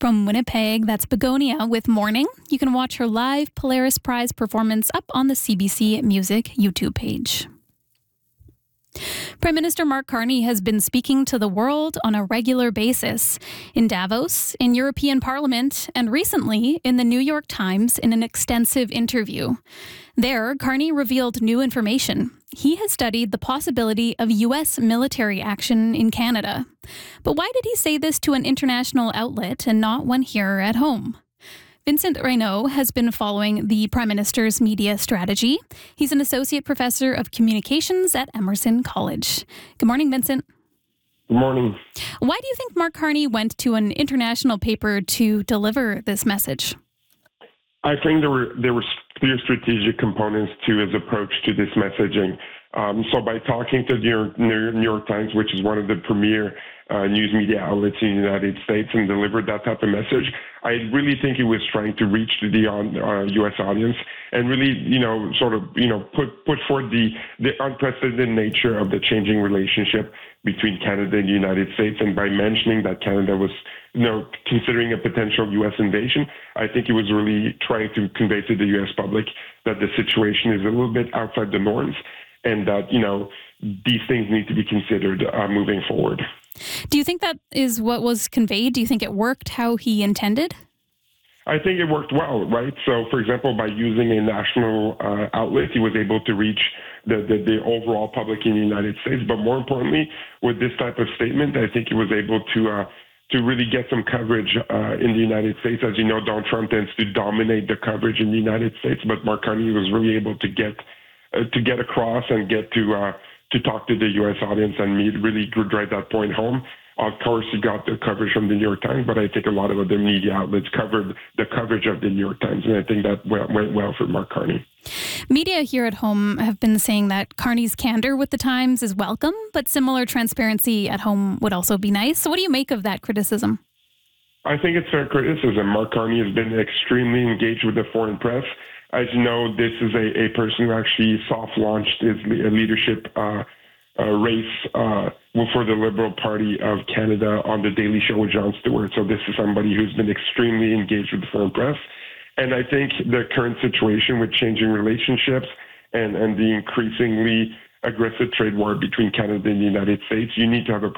From Winnipeg, that's Begonia with Morning. You can watch her live Polaris Prize performance up on the CBC Music YouTube page. Prime Minister Mark Carney has been speaking to the world on a regular basis in Davos, in European Parliament, and recently in the New York Times in an extensive interview. There, Carney revealed new information. He has studied the possibility of U.S. military action in Canada. But why did he say this to an international outlet and not one here at home? Vincent Reynaud has been following the Prime Minister's media strategy. He's an associate professor of communications at Emerson College. Good morning, Vincent. Good morning. Why do you think Mark Carney went to an international paper to deliver this message? I think there were clear strategic components to his approach to this messaging. So by talking to the New York Times, which is one of the premier news media outlets in the United States, and delivered that type of message, I really think he was trying to reach to the U.S. audience and really, put forth the unprecedented nature of the changing relationship between Canada and the United States. And by mentioning that Canada was, considering a potential U.S. invasion, I think he was really trying to convey to the U.S. public that the situation is a little bit outside the norms, and that, these things need to be considered moving forward. Do you think that is what was conveyed? Do you think it worked how he intended? I think it worked well, right? So, for example, by using a national outlet, he was able to reach the overall public in the United States. But more importantly, with this type of statement, I think he was able to really get some coverage in the United States. As you know, Donald Trump tends to dominate the coverage in the United States, but Mark Carney was really able to get across and get to talk to the U.S. audience and really drive that point home. Of course, he got the coverage from the New York Times, but I think a lot of other media outlets covered the coverage of the New York Times, and I think that went well for Mark Carney. Media here at home have been saying that Carney's candor with the Times is welcome, but similar transparency at home would also be nice. So what do you make of that criticism? I think it's fair criticism. Mark Carney has been extremely engaged with the foreign press. As you know, this is a person who actually soft-launched his leadership race for the Liberal Party of Canada on The Daily Show with Jon Stewart. So this is somebody who's been extremely engaged with the foreign press. And I think the current situation with changing relationships and the increasingly aggressive trade war between Canada and the United States, you need to have a